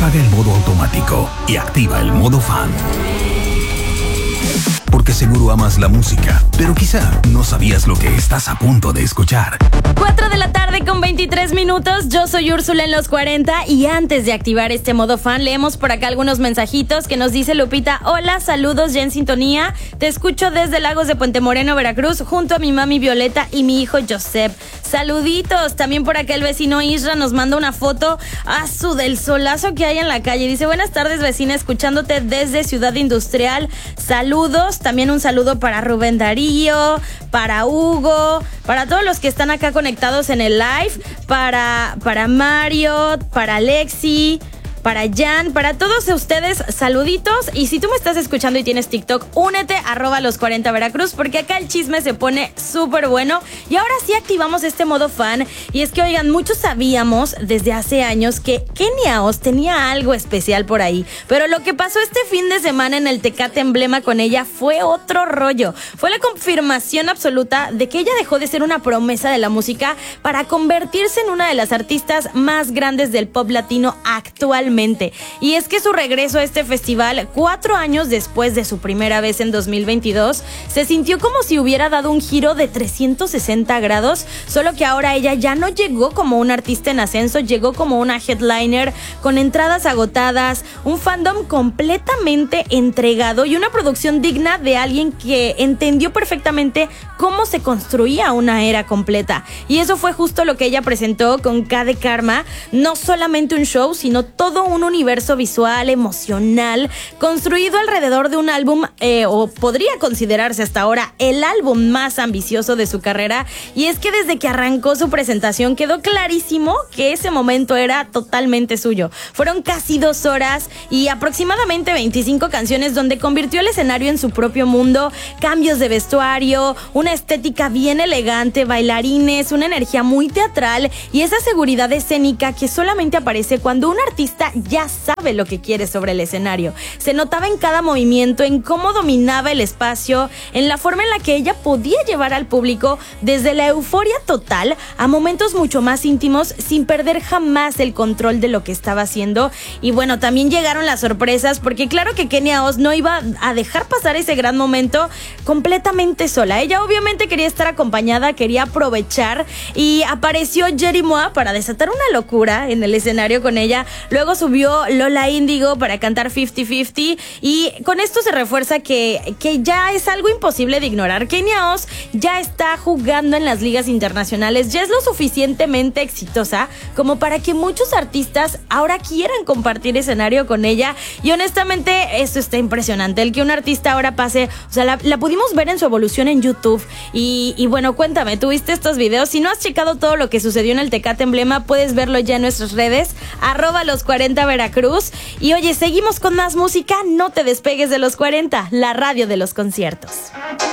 Apaga el modo automático y activa el modo fan. Porque seguro amas la música, pero quizá no sabías lo que estás a punto de escuchar. 4 de la tarde con 23 minutos. Yo soy Úrsula en los 40 y antes de activar este modo fan, leemos por acá algunos mensajitos que nos dice Lupita. Hola, saludos ya en sintonía. Te escucho desde Lagos de Puente Moreno, Veracruz, junto a mi mami Violeta y mi hijo Josep. Saluditos. También por acá el vecino Isra nos manda una foto del solazo que hay en la calle. Dice, buenas tardes vecina, escuchándote desde Ciudad Industrial. Saludos. También un saludo para Rubén Darío, para Hugo, para todos los que están acá conectados en el live, para Mario, para Alexi, para Jan, para todos ustedes, saluditos. Y si tú me estás escuchando y tienes TikTok, únete, @los40 Veracruz, porque acá el chisme se pone súper bueno. Y ahora sí activamos este modo fan. Y es que, oigan, muchos sabíamos desde hace años que Kenia Os tenía algo especial por ahí. Pero lo que pasó este fin de semana en el Tecate Emblema con ella fue otro rollo. Fue la confirmación absoluta de que ella dejó de ser una promesa de la música para convertirse en una de las artistas más grandes del pop latino actualmente. Y es que su regreso a este festival, 4 años después de su primera vez en 2022, se sintió como si hubiera dado un giro de 360 grados, solo que ahora ella ya no llegó como una artista en ascenso, llegó como una headliner con entradas agotadas, un fandom completamente entregado y una producción digna de alguien que entendió perfectamente cómo se construía una era completa. Y eso fue justo lo que ella presentó con K.D. Karma, no solamente un show, sino todo un universo visual, emocional, construido alrededor de un álbum, o podría considerarse hasta ahora el álbum más ambicioso de su carrera. Y es que desde que arrancó su presentación quedó clarísimo que ese momento era totalmente suyo. Fueron casi 2 horas y aproximadamente 25 canciones donde convirtió el escenario en su propio mundo, cambios de vestuario, una estética bien elegante, bailarines, una energía muy teatral y esa seguridad escénica que solamente aparece cuando un artista ya sabe lo que quiere sobre el escenario. Se notaba en cada movimiento, en cómo dominaba el espacio, en la forma en la que ella podía llevar al público desde la euforia total a momentos mucho más íntimos sin perder jamás el control de lo que estaba haciendo. Y bueno, también llegaron las sorpresas porque claro que Kenia Os no iba a dejar pasar ese gran momento completamente sola. Ella obviamente quería estar acompañada, quería aprovechar y apareció Jerry Moa para desatar una locura en el escenario con ella. Luego subió Lola Índigo para cantar 50-50 y con esto se refuerza que ya es algo imposible de ignorar. Kenia Os ya está jugando en las ligas internacionales, ya es lo suficientemente exitosa como para que muchos artistas ahora quieran compartir escenario con ella y honestamente esto está impresionante, el que un artista ahora pase, o sea, la pudimos ver en su evolución en YouTube y bueno, cuéntame, ¿tú viste estos videos? Si no has checado todo lo que sucedió en el Tecate Emblema, puedes verlo ya en nuestras redes, @los40 Veracruz. Y oye, seguimos con más música, no te despegues de los 40, la radio de los conciertos.